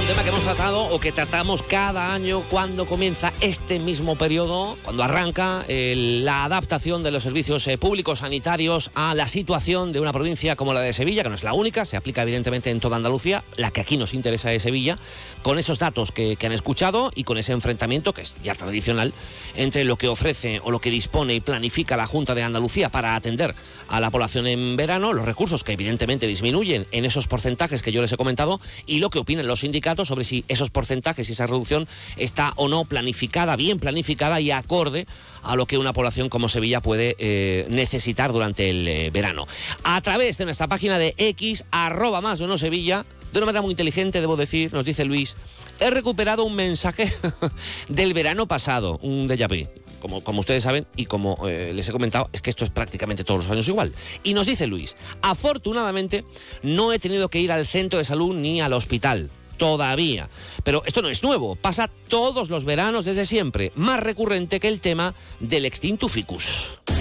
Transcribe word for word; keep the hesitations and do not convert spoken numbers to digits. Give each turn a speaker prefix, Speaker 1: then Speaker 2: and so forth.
Speaker 1: tema que hemos tratado o que tratamos cada año cuando comienza este mismo periodo, cuando arranca el, la adaptación de los servicios eh, públicos sanitarios a la situación de una provincia como la de Sevilla, que no es la única, se aplica evidentemente en toda Andalucía, la que aquí nos interesa es Sevilla, con esos datos que, que han escuchado y con ese enfrentamiento que es ya tradicional entre lo que ofrece o lo que dispone y planifica la Junta de Andalucía para atender a la población en verano, los recursos que evidentemente disminuyen en esos porcentajes que yo les he comentado y lo que opinan los sindicatos sobre si esos porcentajes y esa reducción está o no planificada, bien planificada y acorde a lo que una población como Sevilla puede eh, necesitar durante el eh, verano. A través de nuestra página de X, arroba más uno Sevilla, de una manera muy inteligente, debo decir, nos dice Luis, he recuperado un mensaje del verano pasado, un déjà vu. Como, como ustedes saben y como eh, les he comentado, es que esto es prácticamente todos los años igual. Y nos dice Luis, afortunadamente no he tenido que ir al centro de salud ni al hospital. Todavía. Pero esto no es nuevo, pasa todos los veranos desde siempre, más recurrente que el tema del extinto ficus.